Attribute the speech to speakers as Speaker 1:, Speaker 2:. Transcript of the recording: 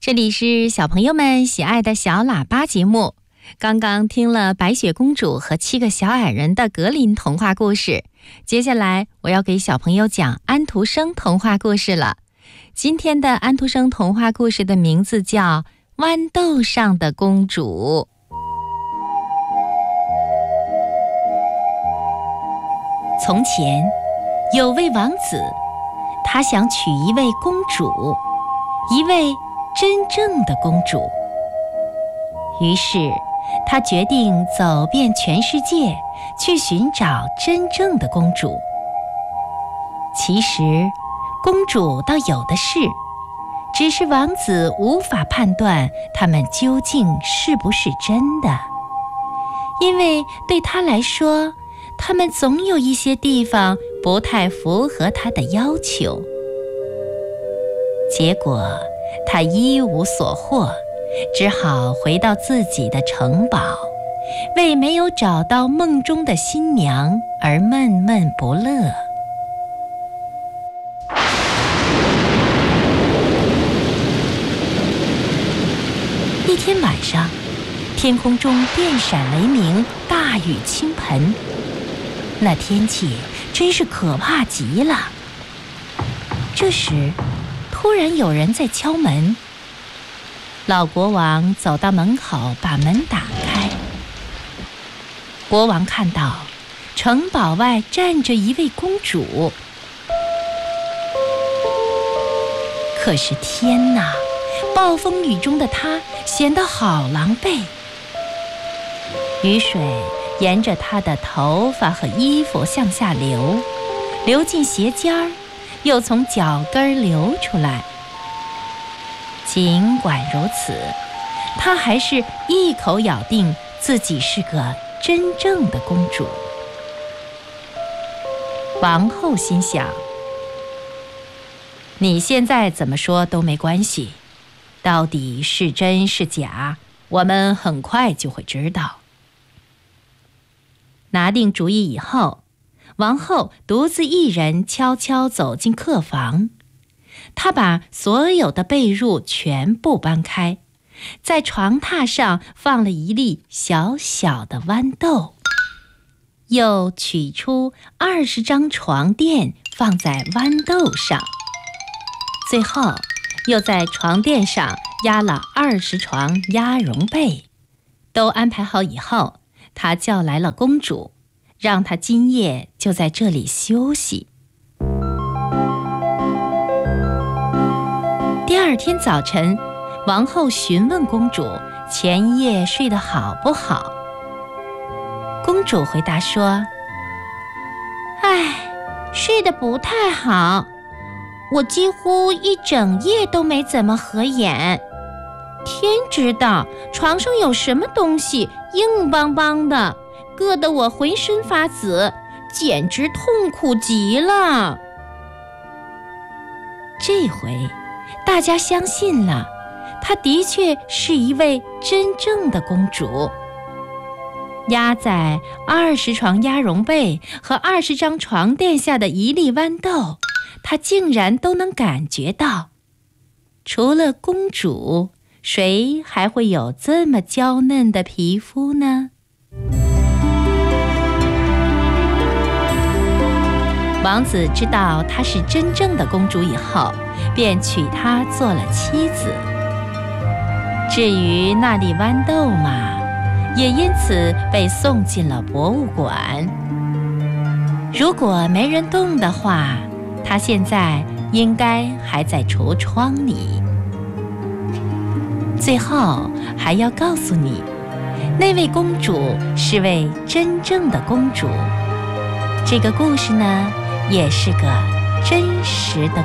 Speaker 1: 这里是小朋友们喜爱的小喇叭节目。刚刚听了白雪公主和7个小矮人的格林童话故事，接下来我要给小朋友讲安徒生童话故事了。今天的安徒生童话故事的名字叫《豌豆上的公主》。从前有位王子，他想娶一位公主，一位真正的公主。于是他决定走遍全世界，去寻找真正的公主。其实公主倒有的是，只是王子无法判断她们究竟是不是真的，因为对他来说，他们总有一些地方不太符合他的要求。结果他一无所获，只好回到自己的城堡，为没有找到梦中的新娘而闷闷不乐。一天晚上，天空中电闪雷鸣，大雨倾盆，那天气真是可怕极了。这时突然有人在敲门，老国王走到门口，把门打开。国王看到城堡外站着一位公主，可是天哪，暴风雨中的她显得好狼狈。雨水沿着她的头发和衣服向下流，流进鞋尖儿，又从脚跟流出来。尽管如此，她还是一口咬定自己是个真正的公主。王后心想，你现在怎么说都没关系，到底是真是假，我们很快就会知道。拿定主意以后，王后独自一人悄悄走进客房，她把所有的被褥全部搬开，在床榻上放了一粒小小的豌豆，又取出20张床垫放在豌豆上，最后又在床垫上压了20床鸭绒被。都安排好以后，他叫来了公主，让她今夜就在这里休息。第二天早晨，王后询问公主前夜睡得好不好。公主回答说，睡得不太好，我几乎一整夜都没怎么合眼。天知道床上有什么东西硬邦邦的，硌得我浑身发紫，简直痛苦极了。这回大家相信了，她的确是一位真正的公主。压在20床鸭绒被和20张床垫下的一粒豌豆，她竟然都能感觉到。除了公主，谁还会有这么娇嫩的皮肤呢？王子知道她是真正的公主以后，便娶她做了妻子。至于那粒豌豆嘛，也因此被送进了博物馆。如果没人动的话，它现在应该还在橱窗里。最后还要告诉你，那位公主是位真正的公主。这个故事呢，也是个真实的